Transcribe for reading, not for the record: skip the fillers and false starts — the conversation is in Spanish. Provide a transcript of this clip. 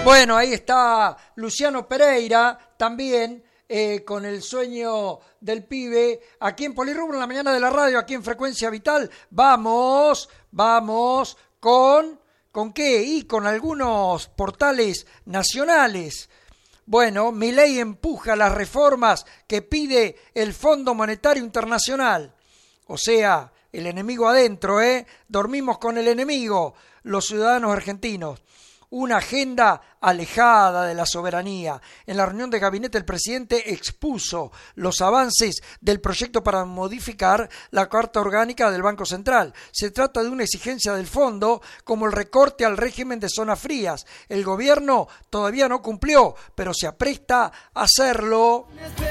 Bueno, ahí está Luciano Pereira también. Con el sueño del pibe, aquí en Polirrubro, en la mañana de la radio, aquí en Frecuencia Vital. Vamos ¿con qué? Y con algunos portales nacionales. Bueno, Milei empuja las reformas que pide el Fondo Monetario Internacional. O sea, el enemigo adentro, dormimos con el enemigo, los ciudadanos argentinos. Una agenda alejada de la soberanía. En la reunión de gabinete el presidente expuso los avances del proyecto para modificar la Carta Orgánica del Banco Central. Se trata de una exigencia del fondo como el recorte al régimen de zonas frías. El gobierno todavía no cumplió, pero se apresta a hacerlo.